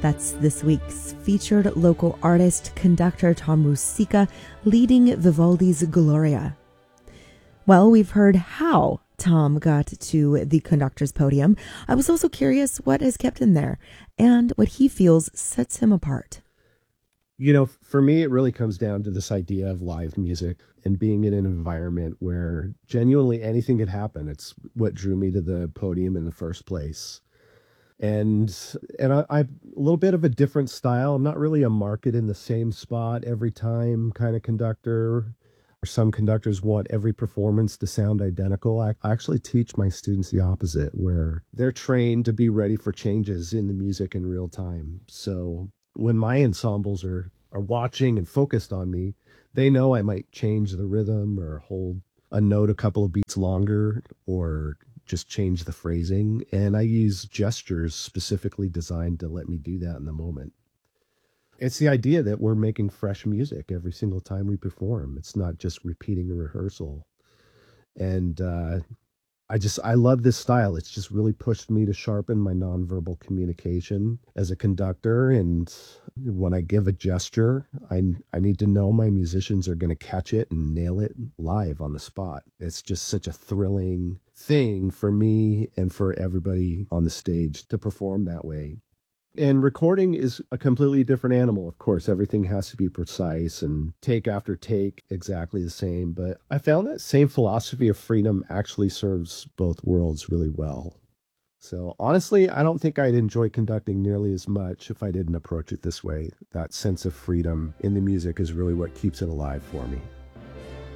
That's this week's featured local artist, conductor Tom Rusicka, leading Vivaldi's Gloria. Well, we've heard how Tom got to the conductor's podium. I was also curious what has kept him there and what he feels sets him apart. You know, for me, it really comes down to this idea of live music and being in an environment where genuinely anything could happen. It's what drew me to the podium in the first place. And I'm a little bit of a different style. I'm not really a market in the same spot every time kind of conductor. Some conductors want every performance to sound identical. I actually teach my students the opposite, where they're trained to be ready for changes in the music in real time. So when my ensembles are watching and focused on me, they know I might change the rhythm or hold a note a couple of beats longer or just change the phrasing. And I use gestures specifically designed to let me do that in the moment. It's the idea that we're making fresh music every single time we perform. It's not just repeating a rehearsal. And I love this style. It's just really pushed me to sharpen my nonverbal communication as a conductor. And when I give a gesture, I need to know my musicians are going to catch it and nail it live on the spot. It's just such a thrilling thing for me and for everybody on the stage to perform that way. And recording is a completely different animal. Of course, everything has to be precise and take after take exactly the same. But I found that same philosophy of freedom actually serves both worlds really well. So honestly, I don't think I'd enjoy conducting nearly as much if I didn't approach it this way. That sense of freedom in the music is really what keeps it alive for me.